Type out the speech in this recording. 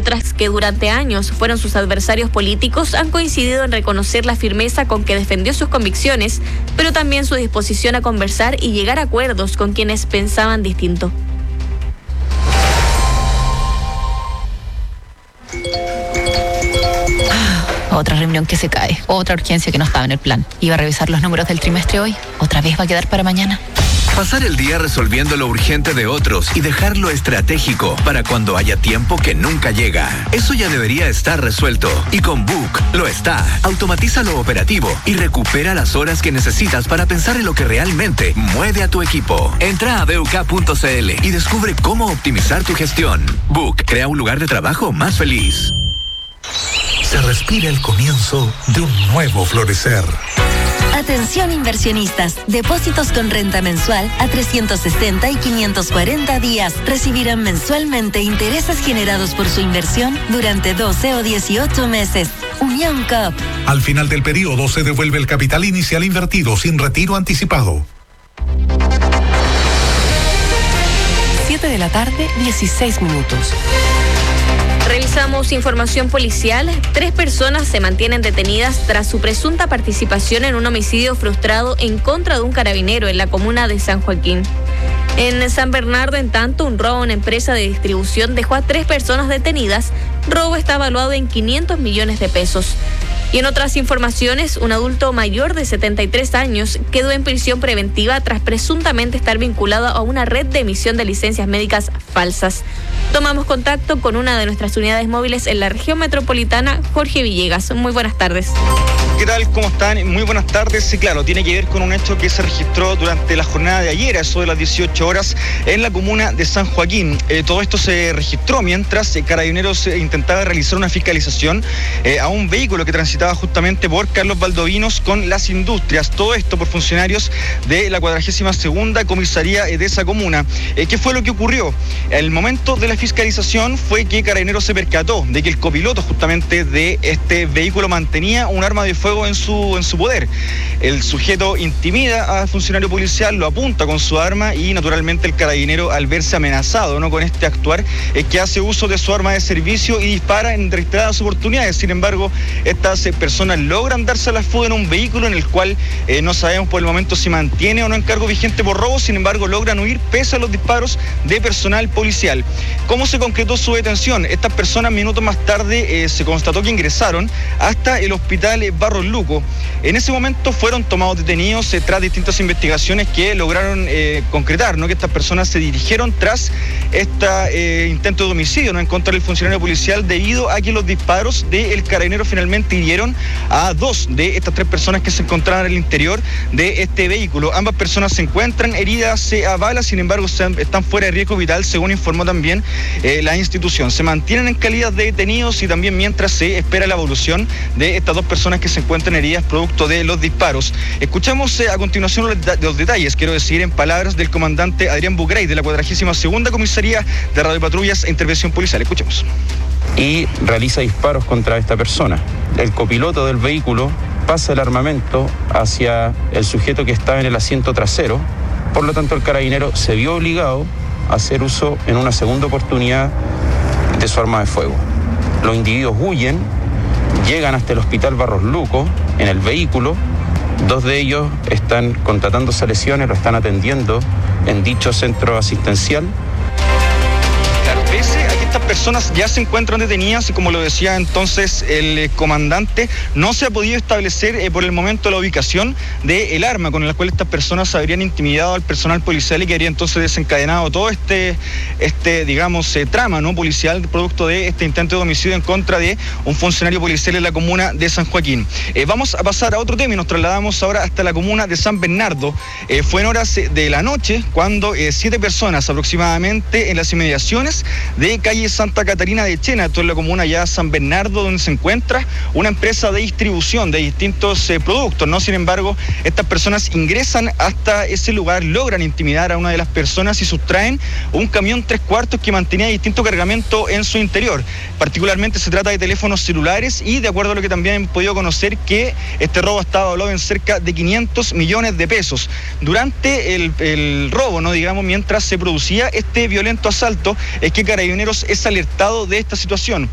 otras que durante años fueron sus adversarios políticos han coincidido en reconocer la firmeza con que defendió sus convicciones, pero también su disposición a conversar y llegar a acuerdos con quienes pensaban distinto. Otra reunión que se cae, otra urgencia que no estaba en el plan. Iba a revisar los números del trimestre hoy, otra vez va a quedar para mañana. Pasar el día resolviendo lo urgente de otros y dejarlo estratégico para cuando haya tiempo que nunca llega. Eso ya debería estar resuelto. Y con Book lo está. Automatiza lo operativo y recupera las horas que necesitas para pensar en lo que realmente mueve a tu equipo. Entra a BUK.cl y descubre cómo optimizar tu gestión. Book crea un lugar de trabajo más feliz. Se respira el comienzo de un nuevo florecer. Atención inversionistas, depósitos con renta mensual a 360 y 540 días recibirán mensualmente intereses generados por su inversión durante 12 o 18 meses. Unión COP. Al final del periodo se devuelve el capital inicial invertido sin retiro anticipado. 7:16 p.m. Revisamos información policial. 3 personas se mantienen detenidas tras su presunta participación en un homicidio frustrado en contra de un carabinero en la comuna de San Joaquín. En San Bernardo, en tanto, un robo a una empresa de distribución dejó a 3 personas detenidas. Robo está evaluado en 500 millones de pesos. Y en otras informaciones, un adulto mayor de 73 años quedó en prisión preventiva tras presuntamente estar vinculado a una red de emisión de licencias médicas falsas. Tomamos contacto con una de nuestras unidades móviles en la región metropolitana, Jorge Villegas. Muy buenas tardes. ¿Qué tal? ¿Cómo están? Muy buenas tardes. Sí, claro, tiene que ver con un hecho que se registró durante la jornada de ayer, a eso de las 18 horas, en la comuna de San Joaquín. Todo esto se registró mientras Carabineros intentaba realizar una fiscalización a un vehículo que transitaba justamente por Carlos Valdovinos con Las Industrias. Todo esto por funcionarios de la 42ª comisaría de esa comuna. ¿Qué fue lo que ocurrió? El momento de la fiscalización fue que Carabineros se percató de que el copiloto justamente de este vehículo mantenía un arma de fuego en su poder. El sujeto intimida al funcionario policial, lo apunta con su arma y naturalmente el carabinero, al verse amenazado, ¿no?, con este actuar, es que hace uso de su arma de servicio y dispara en reiteradas oportunidades. Sin embargo, estas personas logran darse a la fuga en un vehículo en el cual no sabemos por el momento si mantiene o no encargo vigente por robo. Sin embargo, logran huir pese a los disparos de personal policial. ¿Cómo se concretó su detención? Estas personas minutos más tarde se constató que ingresaron hasta el hospital Barros Luco. En ese momento fueron tomados detenidos tras distintas investigaciones que lograron concretar, ¿no?, que estas personas se dirigieron tras este intento de homicidio, ¿no?, en contra del funcionario policial, debido a que los disparos del carabinero finalmente hirieron a 2 de estas 3 personas que se encontraban en el interior de este vehículo. Ambas personas se encuentran heridas a balas, sin embargo están fuera de riesgo vital, según informó también la institución. Se mantienen en calidad de detenidos y también mientras se espera la evolución de estas 2 personas que se encuentran heridas producto de los disparos. Escuchamos a continuación los detalles, quiero decir, en palabras del comandante Adrián Bucray de la 42ª comisaría de radiopatrullas e intervención policial. Escuchemos. Y realiza disparos contra esta persona. El copiloto del vehículo pasa el armamento hacia el sujeto que estaba en el asiento trasero. Por lo tanto, el carabinero se vio obligado a hacer uso en una segunda oportunidad de su arma de fuego. Los individuos huyen, llegan hasta el hospital Barros Luco en el vehículo. 2 de ellos están contratándose lesiones, lo están atendiendo en dicho centro asistencial. Pese a que estas personas ya se encuentran detenidas y, como lo decía entonces el comandante, no se ha podido establecer por el momento la ubicación del arma con la cual estas personas habrían intimidado al personal policial y que habría entonces desencadenado todo este trama, ¿no?, policial producto de este intento de homicidio en contra de un funcionario policial en la comuna de San Joaquín. Vamos a pasar a otro tema y nos trasladamos ahora hasta la comuna de San Bernardo. Fue en horas de la noche cuando 7 personas aproximadamente en las inmediaciones de calle Santa Catarina de Chena, esto es la comuna ya San Bernardo, donde se encuentra una empresa de distribución de distintos productos, ¿no? Sin embargo, estas personas ingresan hasta ese lugar, logran intimidar a una de las personas y sustraen un camión 3/4 que mantenía distinto cargamento en su interior. Particularmente se trata de teléfonos celulares y, de acuerdo a lo que también hemos podido conocer, que este robo estaba valuado en cerca de 500 millones de pesos. Durante el robo, ¿no?, digamos, mientras se producía este violento asalto, es que Carabineros es alertado de esta situación.